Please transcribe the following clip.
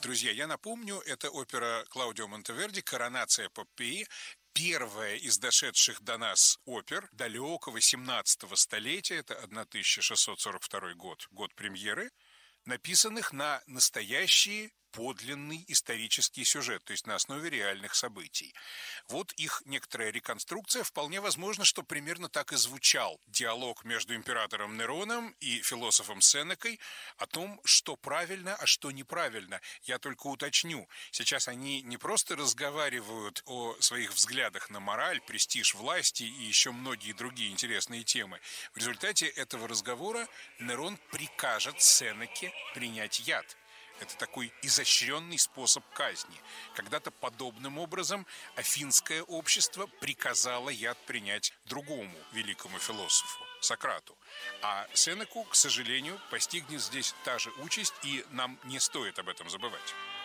Друзья, я напомню, это опера Клаудио Монтеверди «Коронация Поппеи», первая из дошедших до нас опер далекого 17 столетия, это 1642 год, год премьеры, написанных на настоящие подлинный исторический сюжет, то есть на основе реальных событий. Вот их некоторая реконструкция. Вполне возможно, что примерно так и звучал диалог между императором Нероном и философом Сенекой о том, что правильно, а что неправильно. Я только уточню. Сейчас они не просто разговаривают о своих взглядах на мораль, престиж власти и еще многие другие интересные темы. В результате этого разговора Нерон прикажет Сенеке принять яд. Это такой изощренный способ казни. Когда-то подобным образом афинское общество приказало яд принять другому великому философу, Сократу. А Сенеку, к сожалению, постигнет здесь та же участь, и нам не стоит об этом забывать.